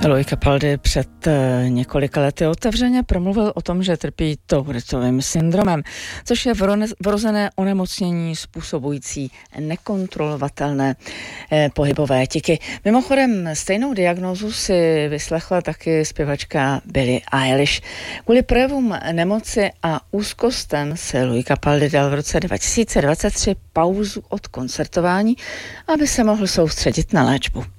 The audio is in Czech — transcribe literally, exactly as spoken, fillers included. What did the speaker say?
Louis Capaldi před několika lety otevřeně promluvil o tom, že trpí Tourettovým syndromem, což je vrozené onemocnění způsobující nekontrolovatelné pohybové tiky. Mimochodem stejnou diagnózu si vyslechla taky zpěvačka Billie Eilish. Kvůli projevům nemoci a úzkostem se Louis Capaldi dal v roce dva tisíce dvacet tři pauzu od koncertování, aby se mohl soustředit na léčbu.